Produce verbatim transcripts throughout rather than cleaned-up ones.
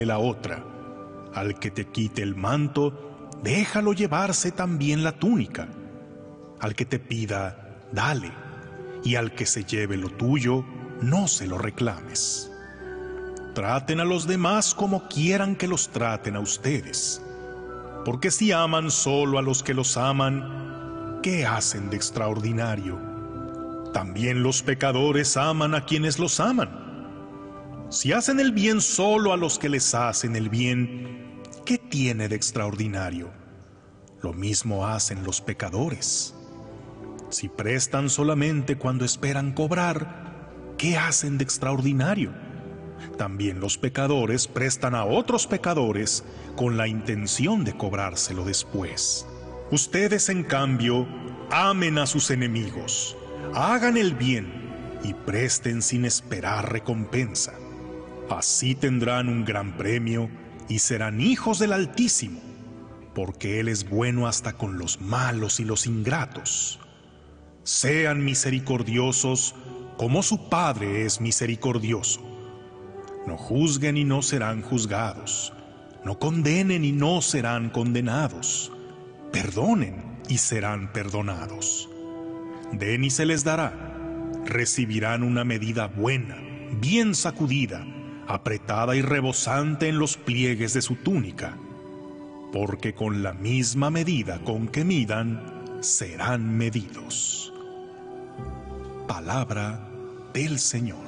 la otra. Al que te quite el manto, déjalo llevarse también la túnica. Al que te pida, dale, y al que se lleve lo tuyo, no se lo reclames. Traten a los demás como quieran que los traten a ustedes, porque si aman solo a los que los aman, ¿qué hacen de extraordinario? También los pecadores aman a quienes los aman. Si hacen el bien solo a los que les hacen el bien, ¿qué tiene de extraordinario? Lo mismo hacen los pecadores. Si prestan solamente cuando esperan cobrar, ¿qué hacen de extraordinario? También los pecadores prestan a otros pecadores con la intención de cobrárselo después. Ustedes, en cambio, amen a sus enemigos, hagan el bien y presten sin esperar recompensa. Así tendrán un gran premio y serán hijos del Altísimo, porque Él es bueno hasta con los malos y los ingratos. Sean misericordiosos como su Padre es misericordioso. No juzguen y no serán juzgados. No condenen y no serán condenados. Perdonen y serán perdonados. Den y se les dará. Recibirán una medida buena, bien sacudida, apretada y rebosante en los pliegues de su túnica, porque con la misma medida con que midan, serán medidos. Palabra del Señor.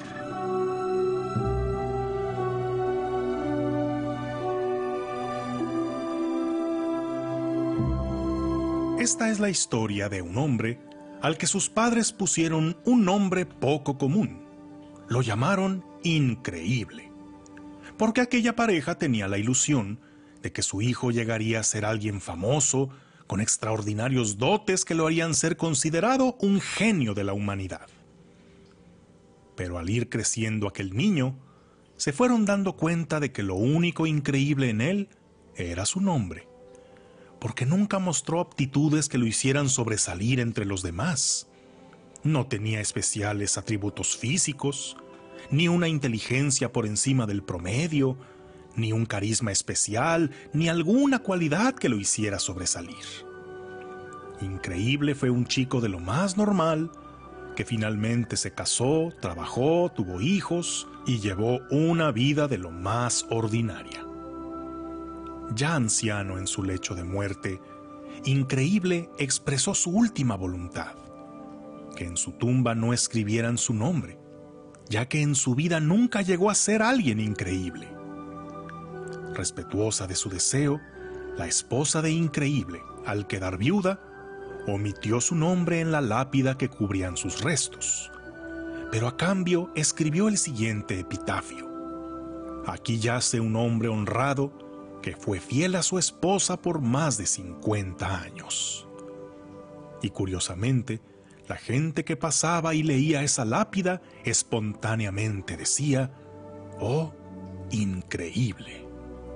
Esta es la historia de un hombre al que sus padres pusieron un nombre poco común. Lo llamaron Increíble, porque aquella pareja tenía la ilusión de que su hijo llegaría a ser alguien famoso, con extraordinarios dotes que lo harían ser considerado un genio de la humanidad. Pero al ir creciendo aquel niño, se fueron dando cuenta de que lo único increíble en él era su nombre, porque nunca mostró aptitudes que lo hicieran sobresalir entre los demás. No tenía especiales atributos físicos, ni una inteligencia por encima del promedio, ni un carisma especial, ni alguna cualidad que lo hiciera sobresalir. Increíble fue un chico de lo más normal, que finalmente se casó, trabajó, tuvo hijos y llevó una vida de lo más ordinaria. Ya anciano en su lecho de muerte, Increíble expresó su última voluntad, que en su tumba no escribieran su nombre, ya que en su vida nunca llegó a ser alguien increíble. Respetuosa de su deseo, la esposa de Increíble, al quedar viuda, omitió su nombre en la lápida que cubrían sus restos, pero a cambio escribió el siguiente epitafio: aquí yace un hombre honrado que fue fiel a su esposa por más de cincuenta años. Y curiosamente, la gente que pasaba y leía esa lápida espontáneamente decía: ¡oh, increíble!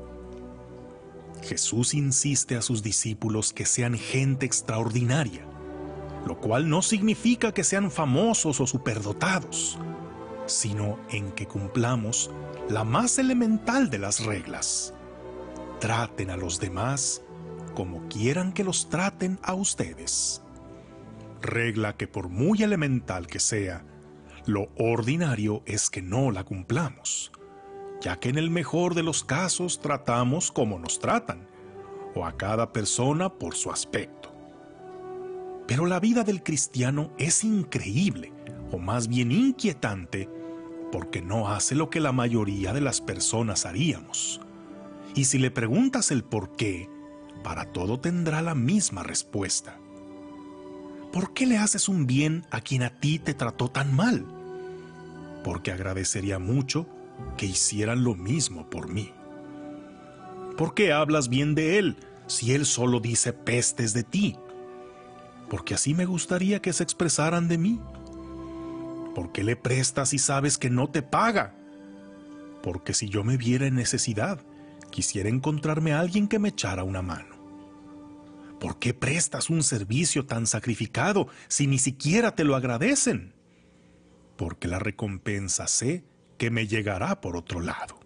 Jesús insiste a sus discípulos que sean gente extraordinaria, lo cual no significa que sean famosos o superdotados, sino en que cumplamos la más elemental de las reglas. Traten a los demás como quieran que los traten a ustedes. Regla que, por muy elemental que sea, lo ordinario es que no la cumplamos, ya que en el mejor de los casos tratamos como nos tratan, o a cada persona por su aspecto. Pero la vida del cristiano es increíble, o más bien inquietante, porque no hace lo que la mayoría de las personas haríamos. Y si le preguntas el por qué, para todo tendrá la misma respuesta. ¿Por qué le haces un bien a quien a ti te trató tan mal? Porque agradecería mucho que hicieran lo mismo por mí. ¿Por qué hablas bien de él si él solo dice pestes de ti? Porque así me gustaría que se expresaran de mí. ¿Por qué le prestas si sabes que no te paga? Porque si yo me viera en necesidad, quisiera encontrarme a alguien que me echara una mano. ¿Por qué prestas un servicio tan sacrificado si ni siquiera te lo agradecen? Porque la recompensa sé que me llegará por otro lado.